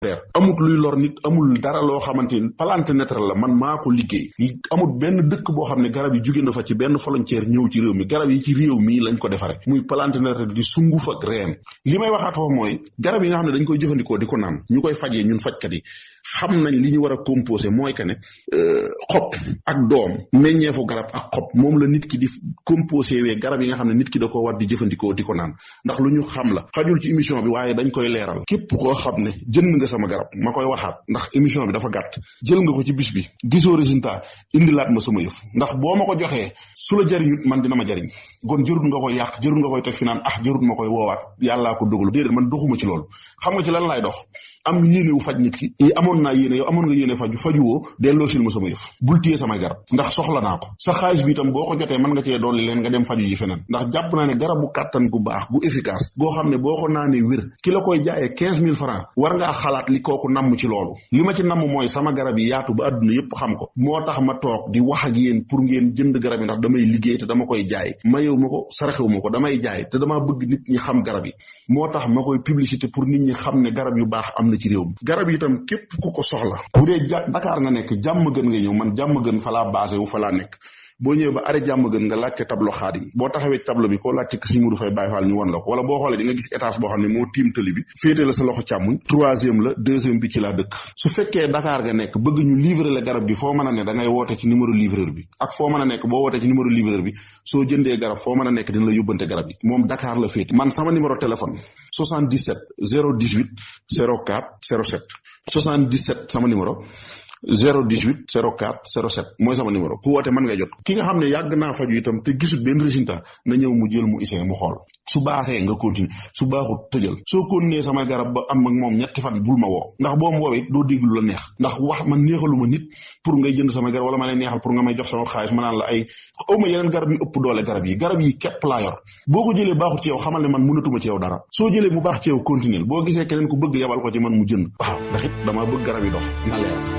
amut luy lor nit, amul dara loo xamante ni plante naturelle la, man maa ko liggéey. amut benn dëkk boo xam ne garab yi jóge na fa ci benn frontière ñëw ci réew mi, garab yi ci réew mi lañ ko defare muy plante naturelle di sunguf ak reen. li may waxaat foofu mooy garab yi nga xam ne dañ koy jëfandikoo di ko naan ñu koy fajee ñun fajkat yi xam nañ li ñu war a composé mooy que ne xob ak doom meññeefu garab ak xob moom la nit ki di composé wee garab yi nga xam ne nit ki da ko war di jëfandikoo di ko naan ndax lu ñu xam la. xajul ci émission bi waaye dañ koy leeral képp koo xam ne jënd nga sama garab ma koy waxaat ndax émission bi dafa gàtt, jël nga ko ci bis bi gisoo résultat indilaat ma sama yëf, ndax boo ma ko joxee su la jariñut man dina ma jariñ. kon jërut nga koy yàq, jërut nga koy teg fi naan jërut ma koy woowaat yàllaa ko dogalu. déedéet, man doxuma ci loolu. xam nga ci lan laay dox? am yéene wu faj nit ki, amoon naa yéene, yow amoon nga yéene fajuwoo, delloo sil ma sama yëf, bul téye samay garab ndax soxla naa ko. sa xaalis bi itam boo ko jotee mën nga cee dolli leen nga dem faju ji feneen, ndax jàpp naa ne garabu kàttan gu baax gu efficace goo xam ne boo ko naanee wér, ki la koy jaayee 15 000 francs war ngaa xalaat li kooku namm ci loolu. li ma ci namm mooy sama garab yi yaatu ba àdduna yépp xam ko, moo tax ma toog di wax ak yéen pour ngeen jënd garab yi, ndax damay liggéey te dama koy jaay, mayewu ma ko saraxewu ma ko, damay jaay te damaa bëgg nit ñi xam garab yi, moo tax ma koy publicité pour nit ñi xam ne garab yu baax am na ci réew mi. garab yi itam képp ku ko soxla, bu dee Dakar nga nekk, jàmm gën nga ñëw, man jàmm gën fa laa basé wu, fa laa nekk. boo ñëwee ba arrêt jàmm gën nga laajte tableau Xaadim, boo taxawee tableau bi koo laajte Sëñ Mudu Fay Baay Faal ñu won la ko, wala boo xoolee di nga gis étage boo xam ne moo tiim tëli bi, féete la sa loxo càmmuñ, 3e la, 2e bi ci laa dëkk. su fekkee Dakar nga nekk bëgg ñu livrer la garab gi foo mën a ne, da ngay woote ci numéro livreur bi, ak foo mën a nekk boo wootee ci numéro livreur bi soo jëndee garab foo mën a nekk dina la yóbbante garab yi. moom Dakar la féete. man sama numéro téléphone 77 018 04 07 77 sama numéro 018 04 07 mooy sama numéro. ku woote mën nga jot. ki nga xam ne yàgg naa faju itam te gisul benn résultat na ñëw mu jël mu essayé mu xool, su baaxee nga continuer, su baaxut tëjal. soo continuer sama garab ba am ak moom 3 fan bul ma woo, ndax boo ma woowee doo dégg lu la neex, ndax wax man neexaluma nit pour ngay jënd sama garab wala ma lay neexal pour nga may jox sama xaalis ma naan la ay awma yeneen garab yu ëpp doole garab yi képp laa yor. boo ko jëlee baaxut ci yow xamal ne man mënatuma ci yow dara, soo jëlee mu baax ci yow continuer, boo gisee keneen ku bëgg yabal ko ci man mu jënd. waaw ndax it damaa bëgg garab yi dox na leer.